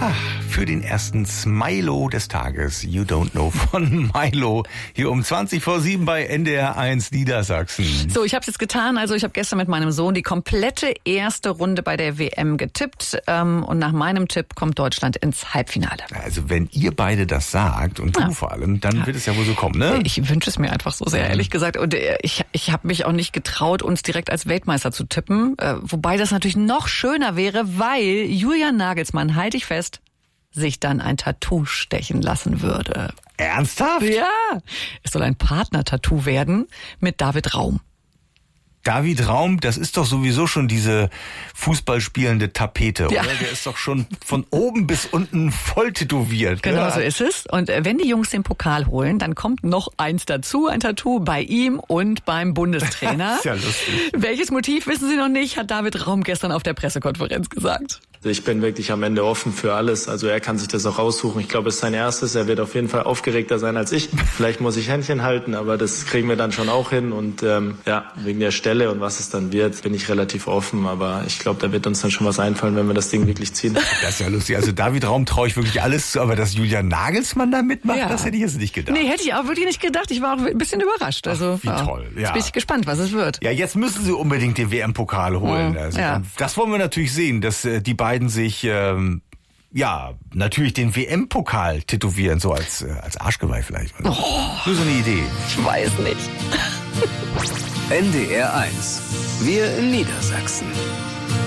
Für den ersten Smilo des Tages, You Don't Know von Milo, hier um 7:20 bei NDR 1 Niedersachsen. So, ich habe es jetzt getan. Also ich habe gestern mit meinem Sohn die komplette erste Runde bei der WM getippt. Und nach meinem Tipp kommt Deutschland ins Halbfinale. Also wenn ihr beide das sagt, und du vor allem, dann wird es ja wohl so kommen, ne? Ich wünsche es mir einfach so sehr, ehrlich gesagt. Und ich habe mich auch nicht getraut, uns direkt als Weltmeister zu tippen. Wobei das natürlich noch schöner wäre, weil Julian Nagelsmann, halte ich fest, sich dann ein Tattoo stechen lassen würde. Ernsthaft? Ja, es soll ein Partner-Tattoo werden mit David Raum. David Raum, das ist doch sowieso schon diese fußballspielende Tapete, ja. Oder? Der ist doch schon von oben bis unten voll tätowiert. Genau, ja. so ist es. Und wenn die Jungs den Pokal holen, dann kommt noch eins dazu, ein Tattoo bei ihm und beim Bundestrainer. Ist ja lustig. Welches Motiv, wissen Sie noch nicht, hat David Raum gestern auf der Pressekonferenz gesagt. Ich bin wirklich am Ende offen für alles. Also er kann sich das auch aussuchen. Ich glaube, es ist sein erstes. Er wird auf jeden Fall aufgeregter sein als ich. Vielleicht muss ich Händchen halten, aber das kriegen wir dann schon auch hin. Und wegen der Stelle und was es dann wird, bin ich relativ offen. Aber ich glaube, da wird uns dann schon was einfallen, wenn wir das Ding wirklich ziehen. Das ist ja lustig. Also David Raum traue ich wirklich alles zu, aber dass Julian Nagelsmann da mitmacht, das hätte ich jetzt nicht gedacht. Nee, hätte ich auch wirklich nicht gedacht. Ich war auch ein bisschen überrascht. Also, wie toll. Ja. Jetzt bin ich gespannt, was es wird. Ja, jetzt müssen sie unbedingt den WM-Pokal holen. Also, das wollen wir natürlich sehen, dass die beiden sich natürlich den WM-Pokal tätowieren, so als Arschgeweih vielleicht. Nur so eine Idee. Ich weiß nicht. NDR 1. Wir in Niedersachsen.